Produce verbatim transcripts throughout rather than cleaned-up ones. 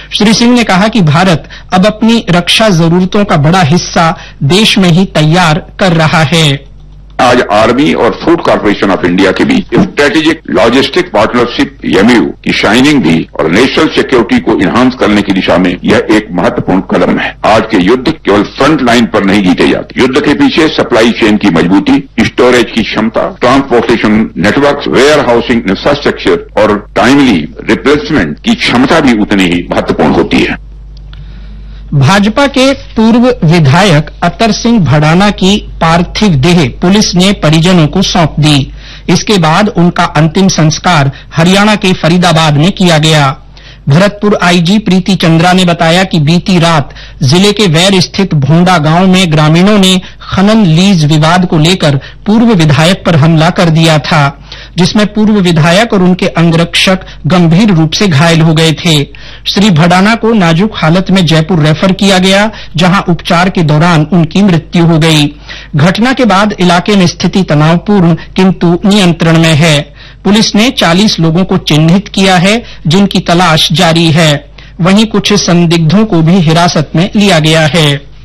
श्री सिंह ने कहा कि भारत अब अपनी रक्षा जरूरतों का बड़ा हिस्सा देश में ही तैयार कर रहा है। आज आर्मी और फूड कॉर्पोरेशन ऑफ इंडिया के बीच स्ट्रेटेजिक लॉजिस्टिक पार्टनरशिप एमयू की शाइनिंग भी और नेशनल सिक्योरिटी को इन्हांस करने की दिशा में यह एक महत्वपूर्ण कदम है। आज के युद्ध केवल फ्रंट लाइन पर नहीं जीते जाते। युद्ध के पीछे सप्लाई चेन की मजबूती, स्टोरेज की क्षमता, transportation network, where housing infrastructure और टाइमली रिप्लेसमेंट की क्षमता भी उतनी ही महत्वपूर्ण होती है। भाजपा के पूर्व विधायक अतर सिंह भडाना की पार्थिव देह पुलिस ने परिजनों को सौंप दी। इसके बाद उनका अंतिम संस्कार हरियाणा के फरीदाबाद में किया गया। भरतपुर आईजी प्रीति चंद्रा ने बताया कि बीती रात जिले के वैर स्थित भोंडा गांव में ग्रामीणों ने खनन लीज विवाद को लेकर पूर्व विधायक पर हमला कर दिया था, जिसमें पूर्व विधायक और उनके अंगरक्षक गंभीर रूप से घायल हो गए थे। श्री भडाना को नाजुक हालत में जयपुर रेफर किया गया, जहां उपचार के दौरान उनकी मृत्यु हो गई। घटना के बाद इलाके में स्थिति तनावपूर्ण किंतु नियंत्रण में है। पुलिस ने चालीस लोगों को चिन्हित किया है, जिनकी तलाश जारी है। वहीं कुछ संदिग्धों को भी हिरासत में लिया गया है।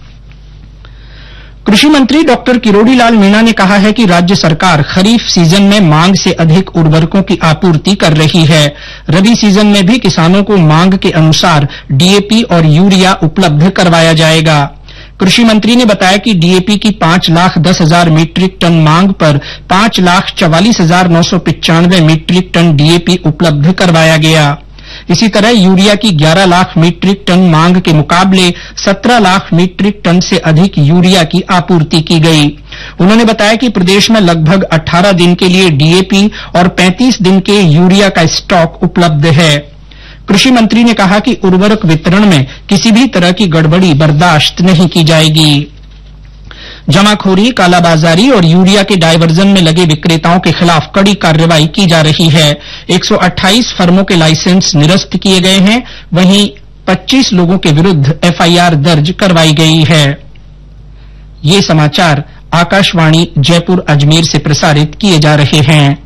कृषि मंत्री डॉक्टर किरोड़ी लाल मीणा ने कहा है कि राज्य सरकार खरीफ सीजन में मांग से अधिक उर्वरकों की आपूर्ति कर रही है। रबी सीजन में भी किसानों को मांग के अनुसार डीएपी और यूरिया उपलब्ध करवाया जाएगा। कृषि मंत्री ने बताया कि डीएपी की पांच लाख दस हजार मीट्रिक टन मांग पर पांच लाख चवालीस हजार नौ सौ पिचानवे मीट्रिक टन डीएपी उपलब्ध करवाया गया। इसी तरह यूरिया की ग्यारह लाख मीट्रिक टन मांग के मुकाबले सत्रह लाख मीट्रिक टन से अधिक यूरिया की आपूर्ति की गई। उन्होंने बताया कि प्रदेश में लगभग अठारह दिन के लिए डीएपी और पैंतीस दिन के यूरिया का स्टॉक उपलब्ध है। कृषि मंत्री ने कहा कि उर्वरक वितरण में किसी भी तरह की गड़बड़ी बर्दाश्त नहीं की जाएगी। जमाखोरी, कालाबाजारी और यूरिया के डायवर्जन में लगे विक्रेताओं के खिलाफ कड़ी कार्रवाई की जा रही है। एक सौ अट्ठाईस फर्मों के लाइसेंस निरस्त किए गए हैं। वहीं पच्चीस लोगों के विरुद्ध एफआईआर दर्ज करवाई गई है। ये समाचार आकाशवाणी जयपुर अजमेर से प्रसारित किए जा रहे हैं।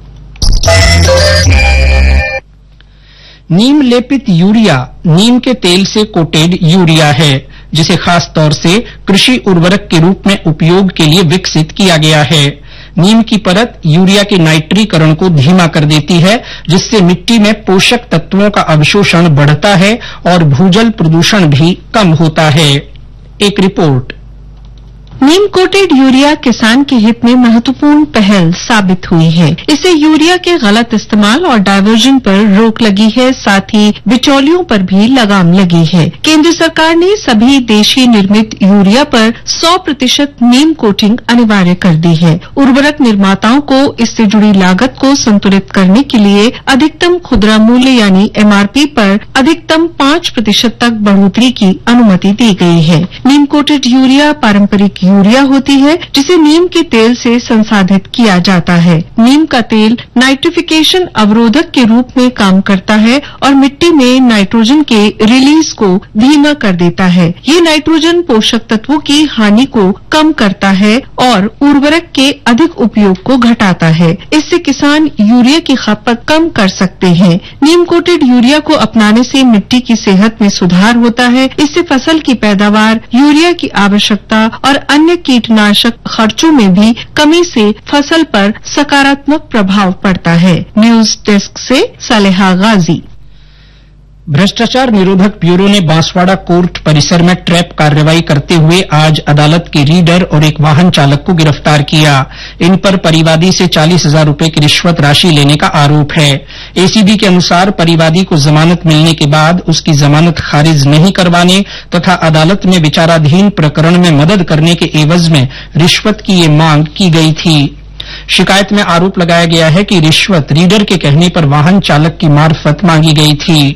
नीम लेपित यूरिया नीम के तेल से कोटेड यूरिया है, जिसे खास तौर से कृषि उर्वरक के रूप में उपयोग के लिए विकसित किया गया है। नीम की परत यूरिया के नाइट्रीकरण को धीमा कर देती है, जिससे मिट्टी में पोषक तत्वों का अवशोषण बढ़ता है और भूजल प्रदूषण भी कम होता है। एक रिपोर्ट। नीम कोटेड यूरिया किसान के हित में महत्वपूर्ण पहल साबित हुई है। इससे यूरिया के गलत इस्तेमाल और डायवर्जन पर रोक लगी है, साथ ही बिचौलियों पर भी लगाम लगी है। केंद्र सरकार ने सभी देशी निर्मित यूरिया पर सौ प्रतिशत नीम कोटिंग अनिवार्य कर दी है। उर्वरक निर्माताओं को इससे जुड़ी लागत को संतुलित करने के लिए अधिकतम खुदरा मूल्य यानी एमआरपी पर अधिकतम पांच प्रतिशत तक बढ़ोतरी की अनुमति दी गई है। नीम कोटेड यूरिया पारंपरिक यूरिया होती है, जिसे नीम के तेल से संसाधित किया जाता है। नीम का तेल नाइट्रिफिकेशन अवरोधक के रूप में काम करता है और मिट्टी में नाइट्रोजन के रिलीज को धीमा कर देता है। ये नाइट्रोजन पोषक तत्वों की हानि को कम करता है और उर्वरक के अधिक उपयोग को घटाता है। इससे किसान यूरिया की खपत कम कर सकते हैं। नीम कोटेड यूरिया को अपनाने से मिट्टी की सेहत में सुधार होता है। इससे फसल की पैदावार, यूरिया की आवश्यकता और अन्य कीटनाशक खर्चों में भी कमी से फसल पर सकारात्मक प्रभाव पड़ता है। न्यूज डेस्क से सालेहा गाजी। भ्रष्टाचार निरोधक ब्यूरो ने बांसवाड़ा कोर्ट परिसर में ट्रैप कार्रवाई करते हुए आज अदालत के रीडर और एक वाहन चालक को गिरफ्तार किया। इन पर परिवादी से चालीस हजार रूपये की रिश्वत राशि लेने का आरोप है। एसीबी के अनुसार परिवादी को जमानत मिलने के बाद उसकी जमानत खारिज नहीं करवाने तथा अदालत में विचाराधीन प्रकरण में मदद करने के एवज में रिश्वत की ये मांग की गई थी। शिकायत में आरोप लगाया गया है कि रिश्वत रीडर के कहने पर वाहन चालक की मार्फत मांगी गई थी।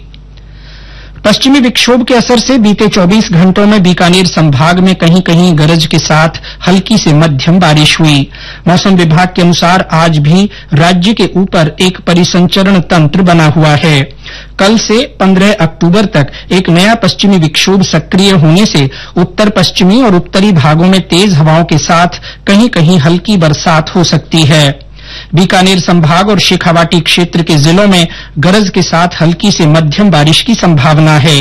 पश्चिमी विक्षोभ के असर से बीते चौबीस घंटों में बीकानेर संभाग में कहीं कहीं गरज के साथ हल्की से मध्यम बारिश हुई। मौसम विभाग के अनुसार आज भी राज्य के ऊपर एक परिसंचरण तंत्र बना हुआ है। कल से पंद्रह अक्टूबर तक एक नया पश्चिमी विक्षोभ सक्रिय होने से उत्तर पश्चिमी और उत्तरी भागों में तेज हवाओं के साथ कहीं कहीं हल्की बरसात हो सकती है। बीकानेर संभाग और शेखावाटी क्षेत्र के जिलों में गरज के साथ हल्की से मध्यम बारिश की संभावना है।